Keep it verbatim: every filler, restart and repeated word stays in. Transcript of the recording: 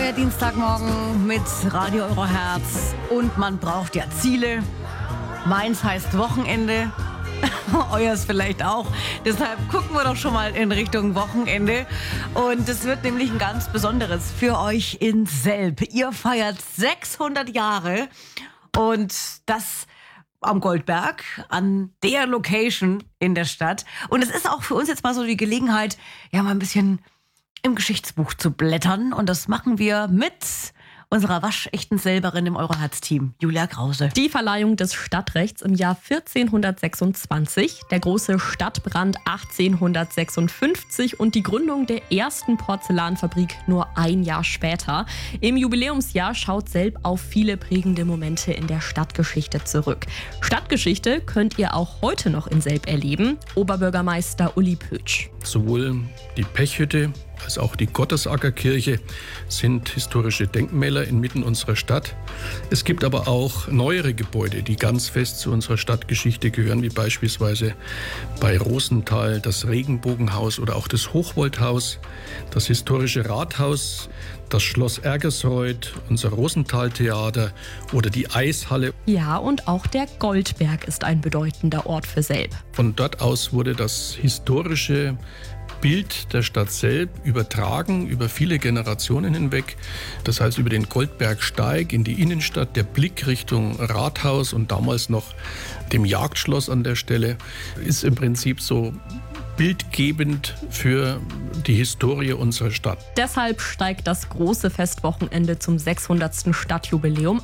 euer Dienstagmorgen mit Radio Euro Herz. Und man braucht ja Ziele. Meins heißt Wochenende. Euers vielleicht auch. Deshalb gucken wir doch schon mal in Richtung Wochenende. Und es wird nämlich ein ganz besonderes für euch in Selb. Ihr feiert sechshundert Jahre und das am Goldberg, an der Location in der Stadt. Und es ist auch für uns jetzt mal so die Gelegenheit, ja mal ein bisschen im Geschichtsbuch zu blättern. Und das machen wir mit unserer waschechten Selberin im Euroherz-Team, Julia Krause. Die Verleihung des Stadtrechts im Jahr vierzehnhundertsechsundzwanzig, der große Stadtbrand achtzehnhundertsechsundfünfzig und die Gründung der ersten Porzellanfabrik nur ein Jahr später. Im Jubiläumsjahr schaut Selb auf viele prägende Momente in der Stadtgeschichte zurück. Stadtgeschichte könnt ihr auch heute noch in Selb erleben. Oberbürgermeister Uli Pötsch. Sowohl die Pechhütte als auch die Gottesackerkirche sind historische Denkmäler inmitten unserer Stadt. Es gibt aber auch neuere Gebäude, die ganz fest zu unserer Stadtgeschichte gehören, wie beispielsweise bei Rosenthal das Regenbogenhaus oder auch das Hochwoldhaus, das historische Rathaus, das Schloss Ergersreuth, unser Rosenthal-Theater oder die Eishalle. Ja, und auch der Goldberg ist ein bedeutender Ort für Selb. Von dort aus wurde das historische Bild der Stadt Selb übertragen über viele Generationen hinweg. Das heißt, über den Goldbergsteig in die Innenstadt, der Blick Richtung Rathaus und damals noch dem Jagdschloss an der Stelle ist im Prinzip so bildgebend für die Historie unserer Stadt. Deshalb steigt das große Festwochenende zum sechshundertsten Stadtjubiläum